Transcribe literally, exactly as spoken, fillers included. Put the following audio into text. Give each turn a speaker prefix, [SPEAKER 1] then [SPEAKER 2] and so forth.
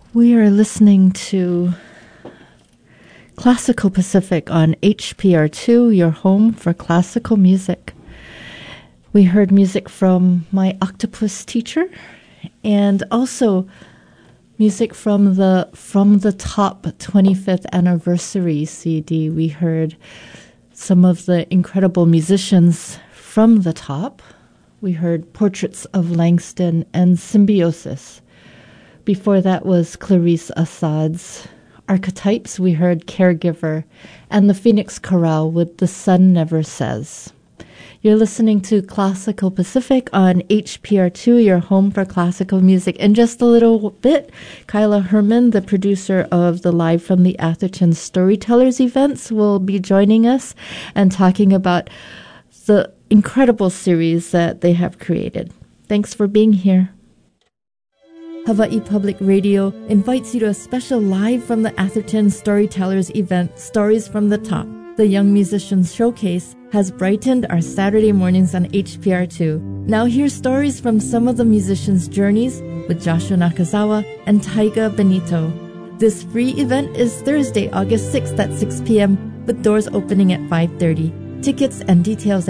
[SPEAKER 1] We are listening to Classical Pacific on H P R two, your home for classical music. We heard music from my octopus teacher and also music from the From the Top twenty-fifth anniversary C D. We heard some of the incredible musicians from the Top. We heard Portraits of Langston and Symbiosis. Before that was Clarice Assad's Archetypes. We heard Caregiver and the Phoenix Chorale with The Sun Never Says. You're listening to Classical Pacific on H P R two, your home for classical music. In just a little bit, Kyla Herman, the producer of the Live from the Atherton Storytellers events, will be joining us and talking about the incredible series that they have created. Thanks for being here. Hawaii Public Radio invites you to a special Live from the Atherton Storytellers event, Stories from the Top. The Young Musicians Showcase has brightened our Saturday mornings on H P R two. Now hear stories from some of the musicians' journeys with Joshua Nakazawa and Taiga Benito. This free event is Thursday, August sixth at six p.m. with doors opening at five thirty. Tickets and details